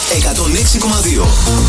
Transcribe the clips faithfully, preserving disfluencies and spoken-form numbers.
εκατόν έξι κόμμα δύο.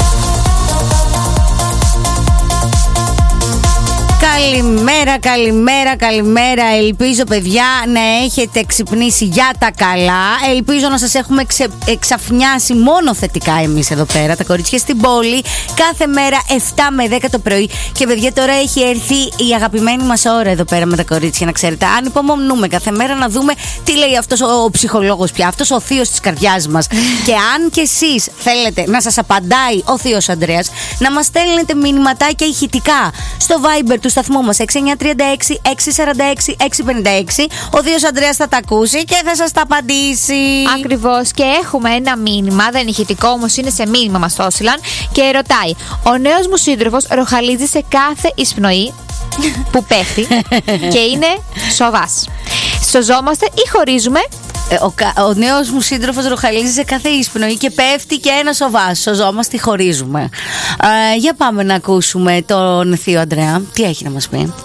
Καλημέρα, καλημέρα, καλημέρα. Ελπίζω, παιδιά, να έχετε ξυπνήσει για τα καλά. Ελπίζω να σας έχουμε ξε... εξαφνιάσει μόνο θετικά εμείς εδώ πέρα, τα κορίτσια στην πόλη. Κάθε μέρα επτά με δέκα το πρωί. Και, παιδιά, τώρα έχει έρθει η αγαπημένη μας ώρα εδώ πέρα με τα κορίτσια, να ξέρετε. Αν υπομονούμε κάθε μέρα να δούμε τι λέει αυτός ο, ο ψυχολόγος πια, αυτός ο θείος της καρδιάς μας. Και αν και εσείς θέλετε να σας απαντάει ο θείος Ανδρέας, να μας στέλνετε μηνυματάκια ηχητικά στο Viber του σταθμού μας έξι εννιά τρία έξι έξι τέσσερα έξι έξι πέντε έξι. Ο θείος Ανδρέας θα τα ακούσει και θα σας τα απαντήσει. Ακριβώς. Και έχουμε ένα μήνυμα, δεν είναι ηχητικό όμως, είναι σε μήνυμα μας το έστειλαν και ρωτάει: ο νέος μου σύντροφος ροχαλίζει σε κάθε εισπνοή που πέφτει και είναι σοβάς. Σωζόμαστε ή χωρίζουμε? Ο, ο νέος μου σύντροφος ροχαλίζει σε κάθε εισπνοή και πέφτει και ένα σοβάς. Σωζόμαστε, χωρίζουμε. Ε, για πάμε να ακούσουμε τον θείο Ανδρέα. Τι έχει να μας πει?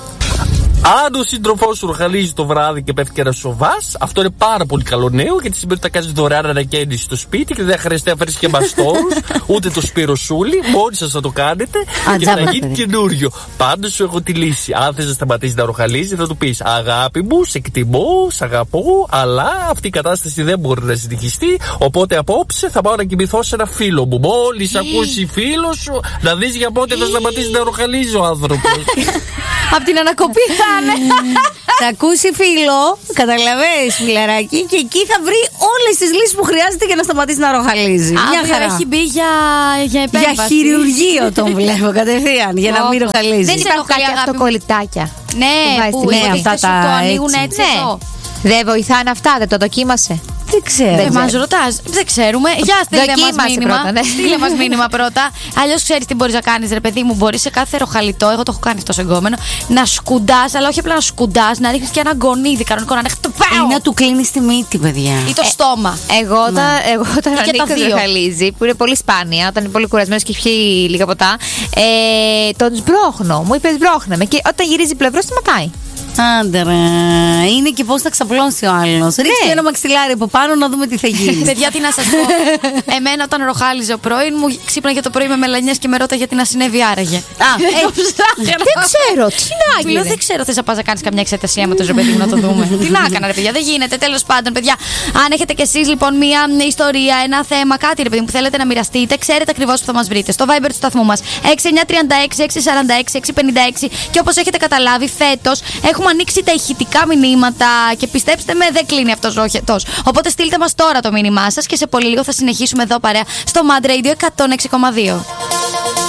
Αν ο σύντροφός σου ροχαλίζει το βράδυ και πέφτει και ένα σοβάς, αυτό είναι πάρα πολύ καλό νέο, γιατί σημαίνει ότι θα κάνεις δωρεάν ανακαίνιση στο σπίτι και δεν θα χρειαστεί να φέρεις και μπαστόρους, ούτε το σπυροσούλι. Μόνοι σας θα το κάνετε Α, και θα γίνει καινούριο. Πάντως σου έχω τη λύση. Αν θες να σταματήσει να ροχαλίζει, θα του πεις: αγάπη μου, σε εκτιμώ, σε αγαπώ, αλλά αυτή η κατάσταση δεν μπορεί να συνεχιστεί. Οπότε απόψε θα πάω να κοιμηθώ σε ένα φίλο μου. Μόλις ακούσει φίλο σου, να δεις για πότε θα σταματήσει να ροχαλίζει ο άνθρωπος. Απ' την ανακοπή θα είναι. Θα ακούσει φίλο, καταλαβαίνεις, φιλαράκι, και εκεί θα βρει όλες τις λύσεις που χρειάζεται για να σταματήσει να ροχαλίζει. Μια χαρά. Έχει μπει για, για επέμβαση. Για χειρουργείο τον βλέπω κατευθείαν, για να μην ροχαλίζει. Δεν υπάρχουν κάποια αυτοκολλητάκια? Ναι, που ναι, αυτά τα το ανοίγουν έτσι, έτσι εδώ. Δεν βοηθάνε αυτά, δεν το δοκίμασε? Δεν ξέρω. Δεν μας ρωτάς. Δεν ξέρουμε. Για στείλε μας μήνυμα. Πρώτα, ναι. Στείλε μας μήνυμα πρώτα. Αλλιώς ξέρεις τι μπορείς να κάνεις, ρε παιδί μου. Μπορείς σε κάθε ροχαλιτό, εγώ το έχω κάνει αυτό εγκόμενο, να σκουντάς, αλλά όχι απλά να σκουντάς, να ρίχνεις και ένα γκονίδι κανονικό, να είναι χτυπάω. Ή να του κλείνεις τη μύτη, παιδιά. Ή το ε, στόμα. Εγώ όταν ο Νίκος ροχαλίζει, που είναι πολύ σπάνια, όταν είναι πολύ κουρασμένος και πιει λίγα ποτά, ε, τον σμπρώχνω. Μου είπε σμπρώχνε με, και όταν γυρίζει πλευρό σταματάει. Άντερα, είναι και πώς θα ξαπλώσει ο άλλος. Ρίξτε ένα μαξιλάρι από πάνω να δούμε τι θα γίνει. Παιδιά, τι να σας πω. Εμένα όταν ροχάλιζε ο πρώην μου, ξύπναγε το πρωί με μελανιές και με ρώταγε γιατί να συνέβη άραγε. Α, δεν ξέρω, τι να έγινε. Λέω, δεν ξέρω, θες να πας να κάνεις καμιά εξετασία με το ζωή παιδί μου να το δούμε. Τι να έκανα, ρε παιδιά, δεν γίνεται. Τέλος πάντων, παιδιά, αν έχετε κι εσείς λοιπόν μια ιστορία, ένα θέμα, κάτι ρε παιδί μου που θέλετε να μοιραστείτε, ξέρετε ακριβώς που θα μας βρείτε. Στο Viber του σταθμού μας έξι εννιά τρία έξι έξι τέσσερα έξι έξι πέντε έξι. Και όπως έχετε καταλάβει, φέτος έχουμε ανοίξει τα ηχητικά μηνύματα και πιστέψτε με, δεν κλείνει αυτός ο οχετός. Οπότε στείλτε μας τώρα το μήνυμά σας και σε πολύ λίγο θα συνεχίσουμε εδώ παρέα στο Mad Radio εκατόν έξι κόμμα δύο.